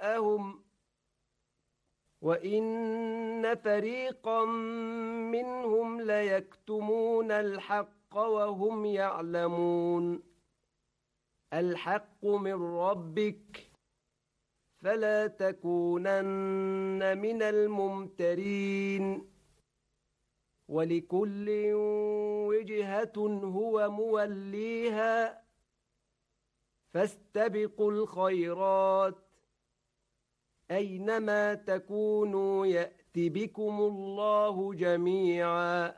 وإن فريقا منهم ليكتمون الحق وهم يعلمون. الحق من ربك فلا تكونن من الممترين. ولكل وجهة هو موليها فاستبقوا الخيرات أينما تكونوا يأت بكم الله جميعا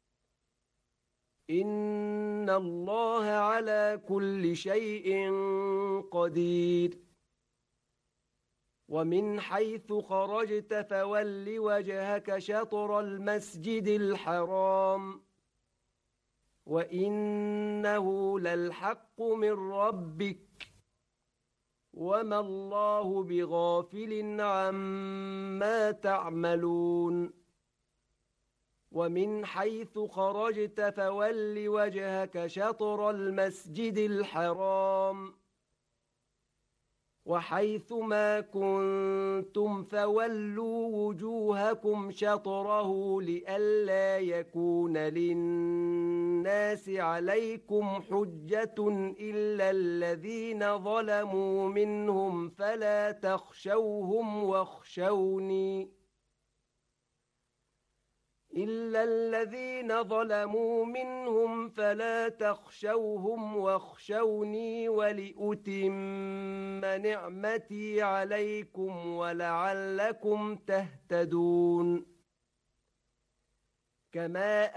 إن الله على كل شيء قدير. ومن حيث خرجت فول وجهك شطر المسجد الحرام وإنه للحق من ربك وما الله بغافل عما تعملون. ومن حيث خرجت فول وجهك شطر المسجد الحرام وحيث ما كنتم فولوا وجوهكم شطره لئلا يكون للناس عليكم حجة إلا الذين ظلموا منهم فلا تخشوهم واخشوني ولأتم نعمتي عليكم ولعلكم تهتدون. كما